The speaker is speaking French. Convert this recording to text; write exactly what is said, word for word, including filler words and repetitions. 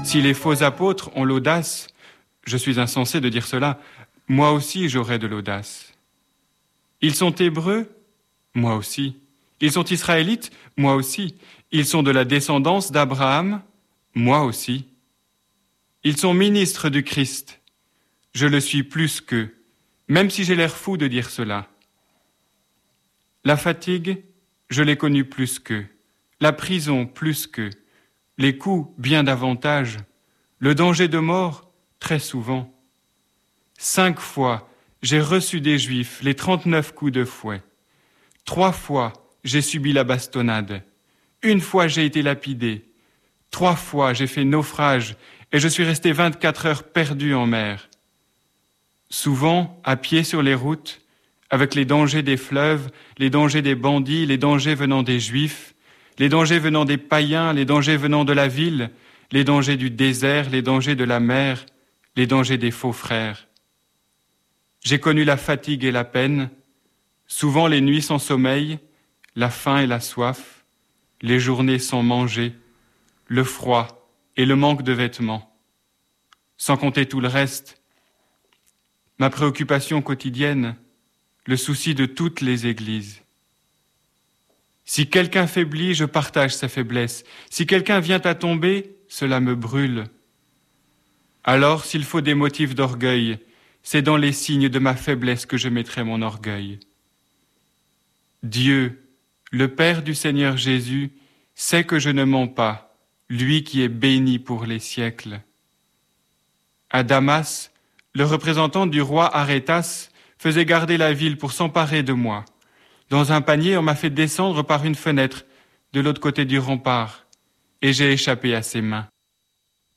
Si les faux apôtres ont l'audace, je suis insensé de dire cela, moi aussi j'aurai de l'audace. Ils sont hébreux, moi aussi. Ils sont israélites, moi aussi. Ils sont de la descendance d'Abraham, moi aussi. Ils sont ministres du Christ. Je le suis plus qu'eux, même si j'ai l'air fou de dire cela. La fatigue, je l'ai connue plus qu'eux. La prison, plus qu'eux. Les coups, bien davantage. Le danger de mort, très souvent. Cinq fois, j'ai reçu des Juifs les trente-neuf coups de fouet. Trois fois, j'ai subi la bastonnade. Une fois, j'ai été lapidé. Trois fois, j'ai fait naufrage et je suis resté vingt-quatre heures perdu en mer. Souvent, à pied sur les routes, avec les dangers des fleuves, les dangers des bandits, les dangers venant des Juifs, les dangers venant des païens, les dangers venant de la ville, les dangers du désert, les dangers de la mer, les dangers des faux frères. J'ai connu la fatigue et la peine, souvent les nuits sans sommeil, la faim et la soif, les journées sans manger, le froid et le manque de vêtements. Sans compter tout le reste, ma préoccupation quotidienne, le souci de toutes les églises. Si quelqu'un faiblit, je partage sa faiblesse. Si quelqu'un vient à tomber, cela me brûle. Alors, s'il faut des motifs d'orgueil, c'est dans les signes de ma faiblesse que je mettrai mon orgueil. Dieu, le Père du Seigneur Jésus, sait que je ne mens pas, lui qui est béni pour les siècles. À Damas, le représentant du roi Arétas faisait garder la ville pour s'emparer de moi. Dans un panier, on m'a fait descendre par une fenêtre de l'autre côté du rempart, et j'ai échappé à ses mains.